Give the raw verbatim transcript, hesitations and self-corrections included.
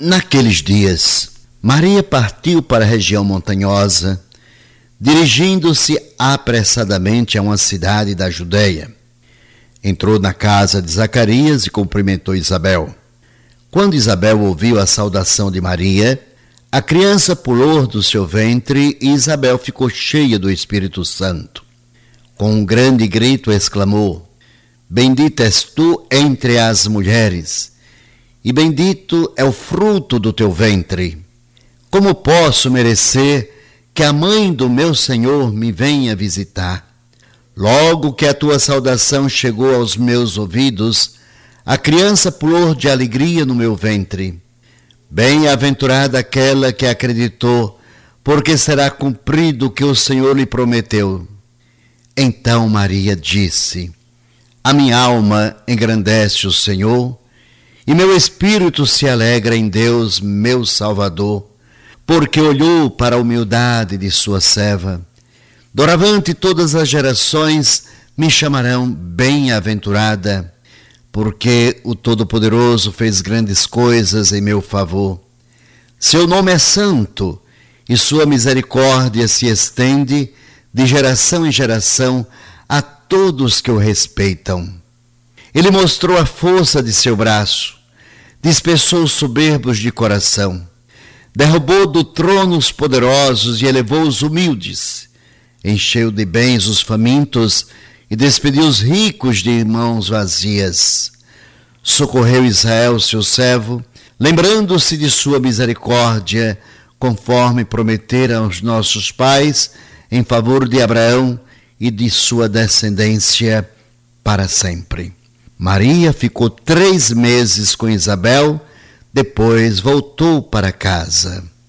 Naqueles dias, Maria partiu para a região montanhosa, dirigindo-se apressadamente a uma cidade da Judeia. Entrou na casa de Zacarias e cumprimentou Isabel. Quando Isabel ouviu a saudação de Maria, a criança pulou do seu ventre e Isabel ficou cheia do Espírito Santo. Com um grande grito exclamou: Bendita és tu entre as mulheres, e bendito é o fruto do teu ventre. Como posso merecer que a mãe do meu Senhor me venha visitar? Logo que a tua saudação chegou aos meus ouvidos, a criança pulou de alegria no meu ventre. Bem-aventurada aquela que acreditou, porque será cumprido o que o Senhor lhe prometeu. Então Maria disse: A minha alma engrandece o Senhor, e meu espírito se alegra em Deus, meu Salvador, porque olhou para a humildade de sua serva. Doravante todas as gerações me chamarão bem-aventurada, porque o Todo-Poderoso fez grandes coisas em meu favor. Seu nome é santo, e sua misericórdia se estende de geração em geração a todos que o respeitam. Ele mostrou a força de seu braço, dispersou os soberbos de coração, derrubou do trono os poderosos e elevou os humildes, encheu de bens os famintos e despediu os ricos de mãos vazias. Socorreu Israel, seu servo, lembrando-se de sua misericórdia, conforme prometera aos nossos pais, em favor de Abraão e de sua descendência para sempre. Maria ficou três meses com Isabel, depois voltou para casa.